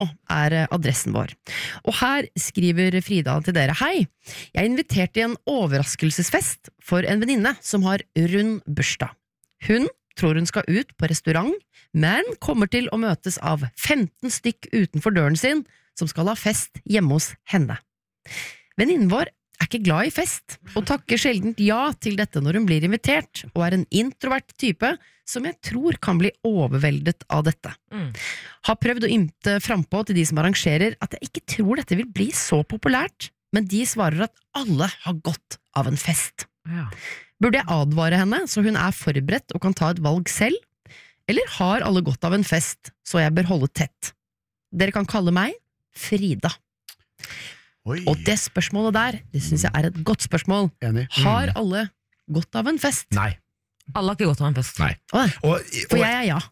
adressen vår. Og her skriver Frida til dere: Hei, jeg inviterte i en overraskelsesfest for en venninne som har rund bursdag. Hun tror hun skal ut på restaurant, men kommer til å møtes av 15 stykk utenfor døren sin som skal ha fest hjemme hos henne. Venninnen vår ikke glad i fest, og takker sjeldent ja til dette når hun blir invitert, og en introvert type som jeg tror kan bli overveldet av dette. Har prøvd å ymte frempå til de som arrangerer at jeg ikke tror dette vil bli så populært, men de svarer at alle har godt av en fest. Ja. Burde jeg advare henne så hun forberedt og kan ta et valg selv, eller har alle godt av en fest så jeg bør holde tett? Dere kan kalle meg Frida. Oi. Og det spørsmålet der, det synes jeg et godt spørsmål. Enig. Har alle godt av en fest? Nei. Alle har ikke godt av en fest. Nei. For jeg ja.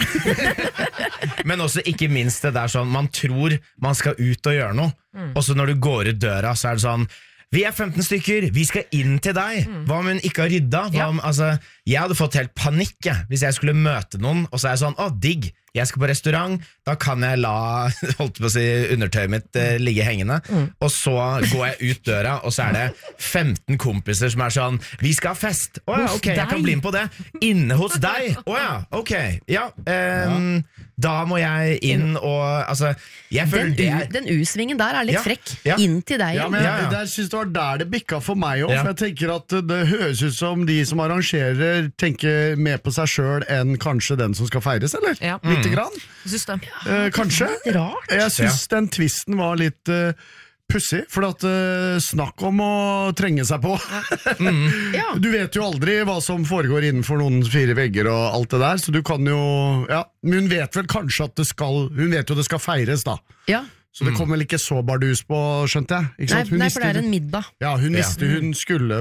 Men også ikke minst det der sånn, man tror man skal ut og gjøre noe, og så når du går ut døra, så det sånn, vi 15 stykker, vi skal inn til deg. Hva om hun ikke har rydda? Jeg hadde fått helt panikk hvis jeg skulle møte noen, og så jeg sånn, digg, jeg skal på restaurant, da kan jeg la holdt på å si, undertøyet mitt ligge hengende, og så går jeg ut døra, og så det 15 kompiser som sånn, vi skal ha fest. Ok, jeg kan bli med på det. Inne hos deg. Ok, ja. Da må jeg inn og jeg føler den U-svingen der litt frekk. Ja. Inn til deg. Ja, men der synes det var der det bikka for meg også, for jeg tenker at det høres ut som de som arrangerer tenker mer på seg selv enn kanskje den som skal feires, eller? Ja. Litt grann. Syns det. Kanskje. Rart. Jeg synes den twisten var litt pussig, for at snakk om å trenge seg på. Ja. Du vet jo aldri hva som foregår innenfor noen 4 vegger og alt det der, så du kan jo, men hun vet vel kanskje at hun vet jo det skal feires da. Ja. Så det kom vel ikke så bardus på, skjønte jeg? Ikke sant? Nei, for det en middag. Ja, hun visste hun skulle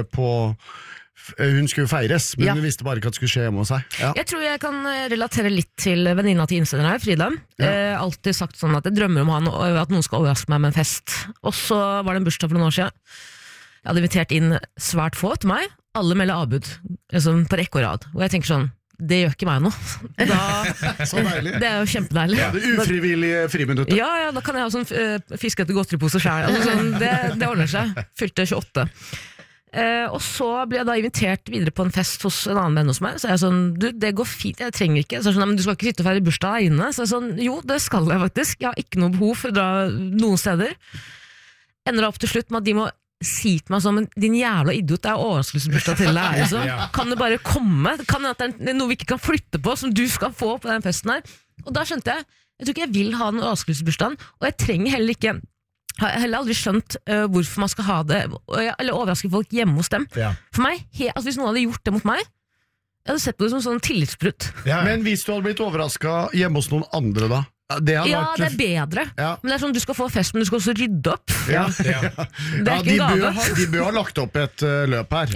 feires, men hun visste bare ikke at det skulle skje hjemme hos seg. Ja. Jeg tror jeg kan relatere litt til venninna til innsenderen her, Frida. Alltid sagt sånn at jeg drømmer om at noen skal overraske meg med en fest. Og så var det en bursdag for noen år siden. Jeg hadde invitert inn svært få til meg. Alle melder avbud, liksom på rekke og rad. Og jeg tenker sånn, det gjør ikke meg noe. Så deilig. Det jo kjempedeilig. Det ufrivillige friminuttet. Ja, da kan jeg ha sånn fisk etter godteripose selv. Sånn, det ordner seg. Fylte 28. Og så ble jeg da invitert videre på en fest hos en annen venn hos meg. Så jeg sånn, det går fint, jeg trenger ikke. Så jeg sånn, men du skal ikke sitte og feire bursdag inne. Så jeg sånn, jo, det skal jeg faktisk. Jeg har ikke noe behov for å dra noen steder. Ender opp til slutt med at de må si til meg sånn, men din jævla idiot, det overraskelsesbursdag til deg liksom. Kan det bare komme? Kan det at det noe vi ikke kan flytte på, som du skal få på den festen her? Og da skjønte jeg tror ikke jeg vil ha den overraskelsesbursdagen, og jeg trenger heller ikke, har heller aldri skjønt hvorfor man skal ha det, eller overraske folk hjemme hos dem. For meg, hvis noen hadde gjort det mot meg, jeg hadde sett på det som sånn tillitsbrudd. Men hvis du hadde blitt overrasket hjemme hos noen andre da? Det det bedre. Men det sånn, du skal få fest, men du skal også rydde opp. Det ikke en gave. De bør ha lagt opp et løp her.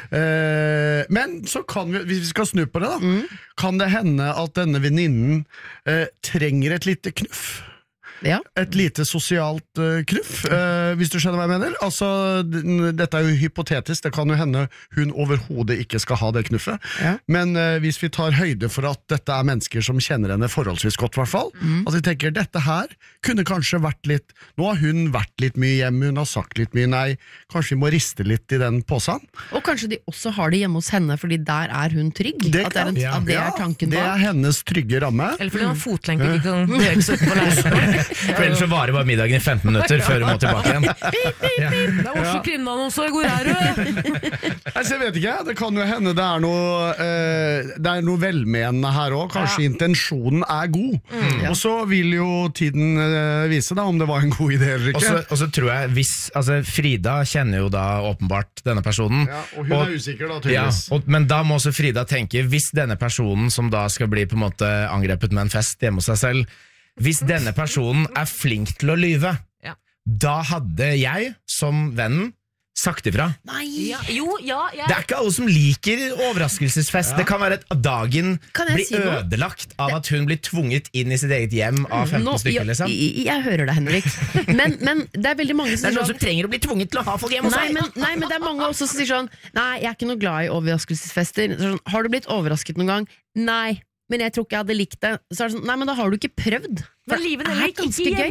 Men så kan vi, hvis vi skal snu på det da, kan det hende at denne venninnen trenger et lite knuff. Et lite sosialt knuff, hvis du skjønner hva jeg mener. Altså, dette jo hypotetisk, det kan jo hende hun overhodet ikke skal ha det knuffet. Men hvis vi tar høyde for at dette mennesker som kjenner henne forholdsvis godt, i hvert fall, at vi tenker, dette her kunne kanskje vært litt, nå har hun vært litt mye hjemme, hun har sagt litt mye nei, kanskje vi må riste litt i den påsen. Og kanskje de også har det hjemme hos henne, fordi der hun trygg. Det det tanken bak. Det hennes trygge ramme. Eller fordi hun har fotlenke, ikke kan bevege seg ut på leiligheten. For ellers så varer bare middagen i 15 minutter før du må tilbake igjen. Det Oslo kriminalannonse, hvor du? Jeg vet ikke, det kan jo hende det noe velmenende her også. Kanskje intensjonen god. Og så vil jo tiden vise da om det var en god idé eller ikke. Og så tror jeg, Frida kjenner jo da åpenbart denne personen. Og hun usikker da, tydeligvis. Men da må også Frida tenke, hvis denne personen som da skal bli på en måte angrepet med en fest hjemme hos seg selv, hvis denne personen flink til å lyve, da hadde jeg, som vennen, sagt ifra. Nei! Det ikke alle som liker overraskelsesfest. Det kan være at dagen blir ødelagt av at hun blir tvunget inn i sitt eget hjem av 15 stykker, liksom. Jeg hører det, Henrik. Men det veldig mange som det noen som trenger å bli tvunget til å ha folk hjemme hos seg. Nei, men det mange også som sier sånn, nei, jeg ikke noe glad i overraskelsesfester. Sånn, har du blitt overrasket noen gang? Nei. men jeg tror ikke jeg hadde likt det. Så er det sånn, nei, men da har du ikke prøvd. Men Live Nelvik, ikke